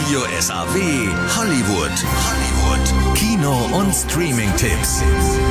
Radio SAW Hollywood. Kino- und Streaming-Tipps.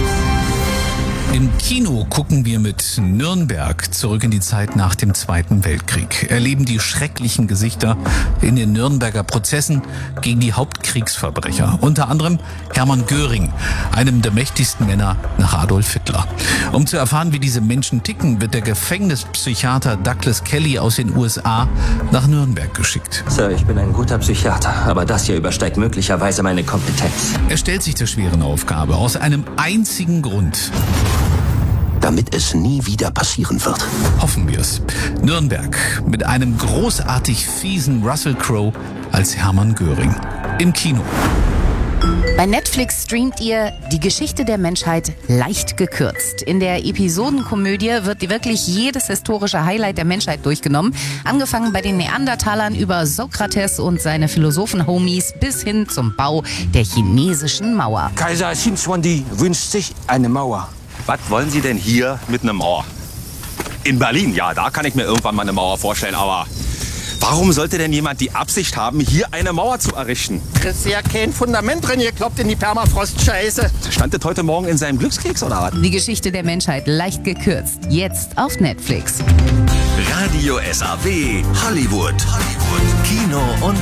Im Kino gucken wir mit Nürnberg zurück in die Zeit nach dem Zweiten Weltkrieg, erleben die schrecklichen Gesichter in den Nürnberger Prozessen gegen die Hauptkriegsverbrecher, unter anderem Hermann Göring, einem der mächtigsten Männer nach Adolf Hitler. Um zu erfahren, wie diese Menschen ticken, wird der Gefängnispsychiater Douglas Kelly aus den USA nach Nürnberg geschickt. Sir, ich bin ein guter Psychiater, aber das hier übersteigt möglicherweise meine Kompetenz. Er stellt sich der schweren Aufgabe aus einem einzigen Grund. Damit es nie wieder passieren wird. Hoffen wir es. Nürnberg mit einem großartig fiesen Russell Crowe als Hermann Göring. Im Kino. Bei Netflix streamt ihr Die Geschichte der Menschheit leicht gekürzt. In der Episodenkomödie wird wirklich jedes historische Highlight der Menschheit durchgenommen. Angefangen bei den Neandertalern über Sokrates und seine Philosophen-Homies bis hin zum Bau der chinesischen Mauer. Kaiser Xinzhuangdi wünscht sich eine Mauer. Was wollen Sie denn hier mit einer Mauer? In Berlin, ja, da kann ich mir irgendwann mal eine Mauer vorstellen, aber warum sollte denn jemand die Absicht haben, hier eine Mauer zu errichten? Ist ja kein Fundament drin, ihr kloppt in die Permafrost-Scheiße. Stand das heute Morgen in seinem Glückskeks oder was? Die Geschichte der Menschheit leicht gekürzt. Jetzt auf Netflix. Radio SAW Hollywood. Kino- und